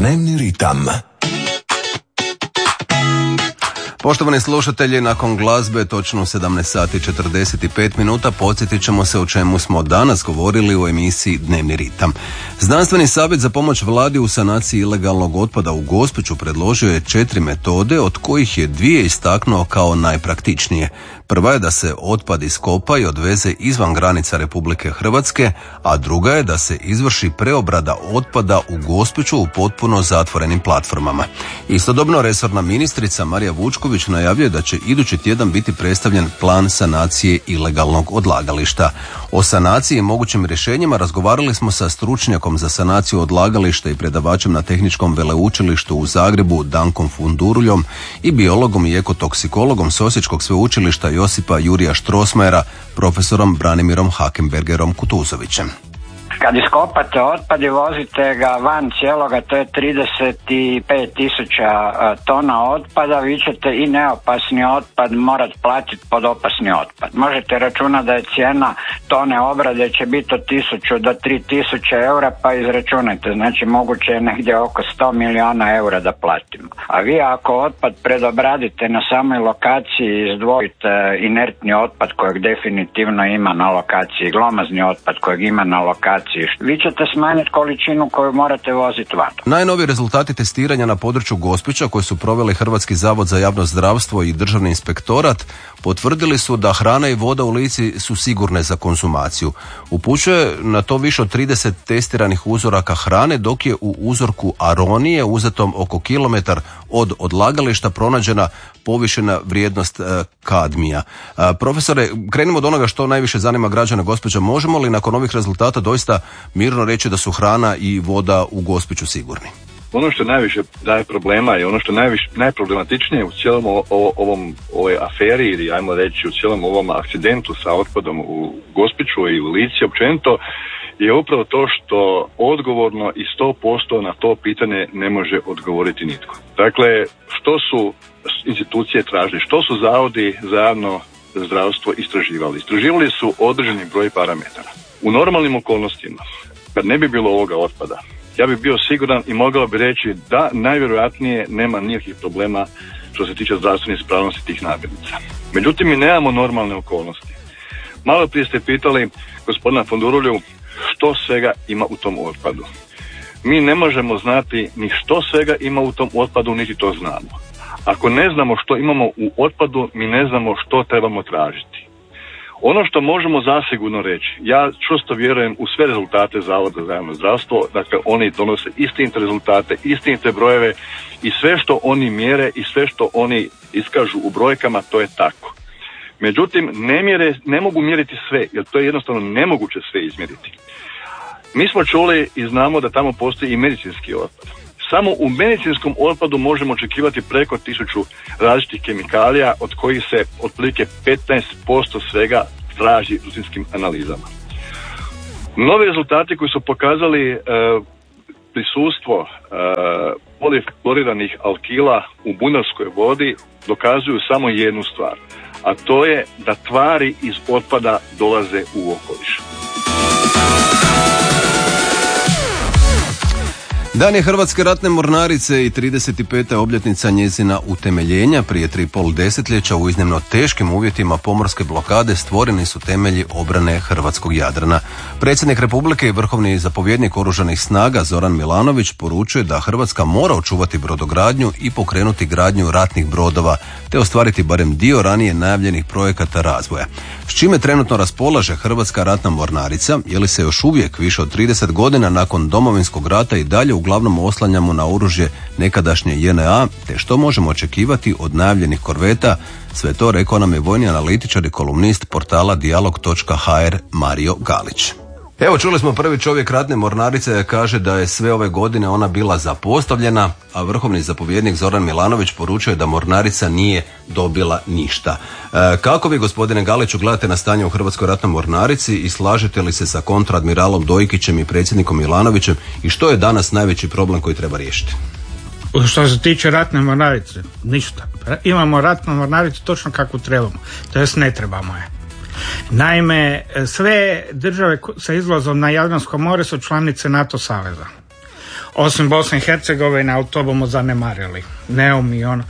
Dnevni ritam. Poštovani slušatelji, nakon glazbe točno 17 sati 45 minuta podsjetit ćemo se o čemu smo danas govorili u emisiji Dnevni ritam. Znanstveni savjet za pomoć vladi u sanaciji ilegalnog otpada u Gospiću predložio je 4 metode, od kojih je 2 istaknuo kao najpraktičnije. Prva je da se otpad iskopa i odveze izvan granica Republike Hrvatske, a druga je da se izvrši preobrada otpada u Gospiću u potpuno zatvorenim platformama. Istodobno resorna ministrica Marija Vučković najavljuje da će idući tjedan biti predstavljen plan sanacije ilegalnog odlagališta. O sanaciji i mogućim rješenjima razgovarali smo sa stručnjakom za sanaciju odlagališta i predavačem na Tehničkom veleučilištu u Zagrebu Dankom Funduruljom i biologom i ekotoksikologom s Osječkog sveučilišta Josipa Jurija Štrosmajera, profesorom Branimirom Hakenbergerom Kutuzovićem. Kad iskopate otpad i vozite ga van cijeloga, to je 35.000 tona otpada, vi ćete i neopasni otpad morati platiti pod opasni otpad. Možete računati da je cijena tone obrade će biti od 1.000 do 3.000 eura, pa izračunajte, znači moguće je negdje oko 100 milijuna eura da platimo. A vi ako otpad predobradite na samoj lokaciji i izdvojite inertni otpad kojeg definitivno ima na lokaciji, glomazni otpad kojeg ima na lokaciji, vi ćete smanjiti količinu koju morate voziti van. Najnoviji rezultati testiranja na području Gospića koje su proveli Hrvatski zavod za javno zdravstvo i Državni inspektorat potvrdili su da hrana i voda u Lici su sigurne za konzumaciju. Upućuje na to više od 30 testiranih uzoraka hrane, dok je u uzorku aronije uzetom oko kilometar od odlagališta pronađena povišena vrijednost kadmija. Profesore, krenimo od onoga što najviše zanima građane Gospića. Možemo li nakon ovih rezultata doista mirno reći da su hrana i voda u Gospiću sigurni? Ono što najviše daje problema i ono što najproblematičnije u cijelom ovoj aferi ili ajmo reći u cijelom ovom akcidentu sa otpadom u Gospiću i u Lici općenito je upravo to što odgovorno i 100% na to pitanje ne može odgovoriti nitko. Dakle, što su institucije tražili, što su zavodi za javno zdravstvo istraživali? Istraživali su određeni broj parametara. U normalnim okolnostima, kad ne bi bilo ovoga otpada, ja bih bio siguran i mogao bi reći da najvjerojatnije nema nikakvih problema što se tiče zdravstvene ispravnosti tih namirnica. Međutim, mi nemamo normalne okolnosti. Malo prije ste pitali gospodina Fondurulju što svega ima u tom otpadu. Mi ne možemo znati ni što svega ima u tom otpadu, niti to znamo. Ako ne znamo što imamo u otpadu, mi ne znamo što trebamo tražiti. Ono što možemo zasigurno reći, ja čvrsto vjerujem u sve rezultate Zavoda za javno zdravstvo, dakle oni donose istinite rezultate, istinite brojeve i sve što oni mjere i sve što oni iskažu u brojkama, to je tako. Međutim, ne mogu mjeriti sve, jer to je jednostavno nemoguće sve izmjeriti. Mi smo čuli i znamo da tamo postoji i medicinski otpad. Samo u medicinskom otpadu možemo očekivati preko 1000 različitih kemikalija, od kojih se otprilike 15% svega traži rutinskim analizama. Novi rezultati koji su pokazali prisustvo polifluoriranih alkila u bunarskoj vodi dokazuju samo jednu stvar, a to je da tvari iz otpada dolaze u okoliš. Dan je Hrvatske ratne mornarice i 35. obljetnica njezina utemeljenja. Prije 3,5 desetljeća u iznimno teškim uvjetima pomorske blokade stvoreni su temelji obrane hrvatskog Jadrana. Predsjednik Republike i vrhovni zapovjednik Oružanih snaga Zoran Milanović poručuje da Hrvatska mora očuvati brodogradnju i pokrenuti gradnju ratnih brodova, te ostvariti barem dio ranije najavljenih projekata razvoja. S čime trenutno raspolaže Hrvatska ratna mornarica? Je li se još uvijek više od 30 godina nakon Domovinskog rata i dalje uglavnom oslanjamo na oružje nekadašnje JNA, te što možemo očekivati od najavljenih korveta? Sve to rekao nam je vojni analitičar i kolumnist portala dijalog.hr Mario Galić. Evo, čuli smo prvi čovjek ratne mornarice kaže da je sve ove godine ona bila zapostavljena, a vrhovni zapovjednik Zoran Milanović poručuje da mornarica nije dobila ništa. Kako vi, gospodine Galiću, gledate na stanje u Hrvatskoj ratnoj mornarici i slažete li se sa kontradmiralom Dojkićem i predsjednikom Milanovićem i što je danas najveći problem koji treba riješiti? Što se tiče ratne mornarice, ništa. Imamo ratnu mornaricu točno kakvu trebamo, to jest ne trebamo je. Naime, sve države sa izlazom na Jadransko more su članice NATO saveza. osim Bosne i Hercegovine, ali to bomo zanemarili. Neum i ono.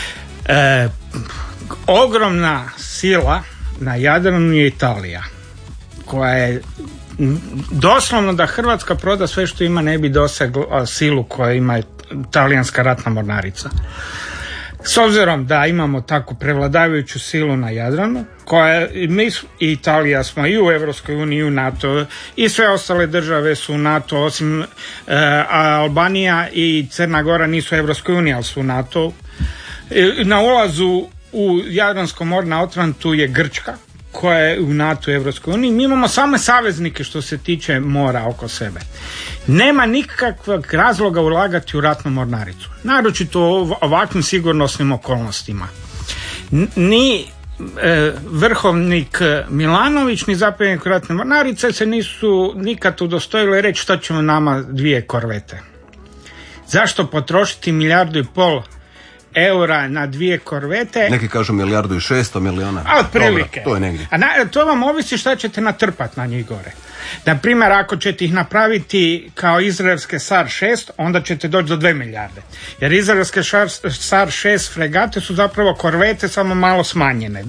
Ogromna sila na Jadranu je Italija, koja je doslovno da Hrvatska proda sve što ima ne bi dosegla silu koja ima talijanska ratna mornarica. S obzirom da imamo takvu prevladavajuću silu na Jadranu, koja mi i Italija smo i u Europskoj uniji i u NATO i sve ostale države su u NATO, osim Albanija i Crna Gora nisu u Europskoj uniji, ali su u NATO. Na ulazu u Jadransko more na Otrantu je Grčka, koja je u NATO i Europskoj uniji. Mi imamo same saveznike što se tiče mora oko sebe. Nema nikakvog razloga ulagati u ratnu mornaricu, naročito u ovakvim sigurnosnim okolnostima. Ni vrhovnik Milanović ni zapovjednik ratne mornarice se nisu nikad udostojili reći što ćemo nama 2 korvete. Zašto potrošiti 1,5 milijardu eura na 2 korvete? Neki kažu 1,6 milijardi. A otprilike. To je negdje. To vam ovisi šta ćete natrpati na njih gore. Na primjer, ako ćete ih napraviti kao izraelske SAR 6, onda ćete doći do 2 milijarde. Jer izraelske SAR 6 fregate su zapravo korvete, samo malo smanjene.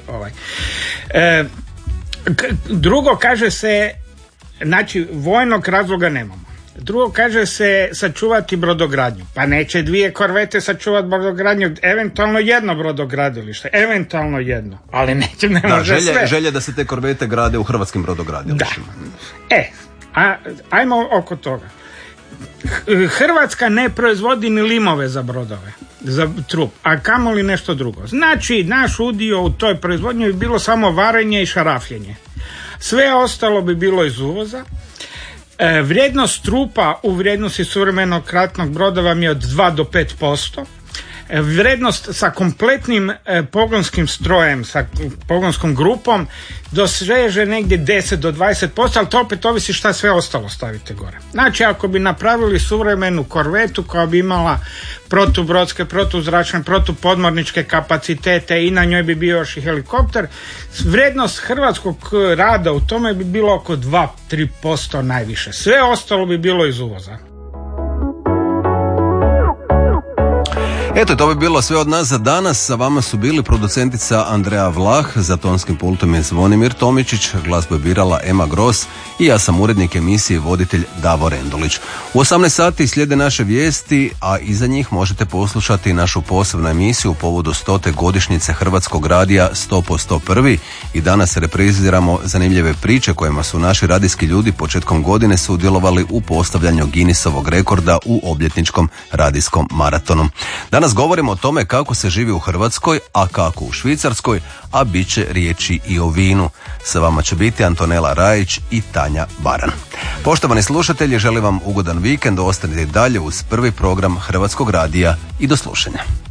Drugo, kaže se, znači vojnog razloga nemamo. Drugo, kaže se sačuvati brodogradnju. Pa neće 2 korvete sačuvati brodogradnju, eventualno 1 brodogradilište, eventualno 1, ali ne može sve. Želje da se te korvete grade u hrvatskim brodogradilištima. Da. Ajmo oko toga. Hrvatska ne proizvodi ni limove za brodove, za trup, a kamoli nešto drugo. Znači, naš udio u toj proizvodnji bi bilo samo varenje i šarafljenje. Sve ostalo bi bilo iz uvoza. Vrijednost trupa u vrijednosti suvremenog ratnog broda vam je od 2 do 5%. Vrijednost sa kompletnim pogonskim strojem, sa pogonskom grupom doseže negdje 10 do 20%, ali to opet ovisi šta sve ostalo stavite gore. Znači, ako bi napravili suvremenu korvetu koja bi imala protubrodske, protuzračne, protupodmorničke kapacitete i na njoj bi bio još i helikopter, vrijednost hrvatskog rada u tome bi bilo oko 2-3% najviše. Sve ostalo bi bilo iz uvoza. Eto, to bi bilo sve od nas za danas. Sa vama su bili producentica Andreja Vlah, za tonskim pultom je Zvonimir Tomičić, glazbu je birala Ema Gros i ja sam urednik emisije i voditelj Davor Endulić. U 18 sati slijede naše vijesti, a iza njih možete poslušati našu posebnu emisiju u povodu 100. godišnjice Hrvatskog radija 100%1 i danas repriziramo zanimljive priče kojima su naši radijski ljudi početkom godine sudjelovali u postavljanju Guinnessovog rekorda u obljetničkom radijskom maratonu. Danas govorimo o tome kako se živi u Hrvatskoj, a kako u Švicarskoj, a bit će riječi i o vinu. Sa vama će biti Antonela Rajić i Tanja Baran. Poštovani slušatelji, želim vam ugodan vikend, ostanite dalje uz prvi program Hrvatskog radija i do slušanja.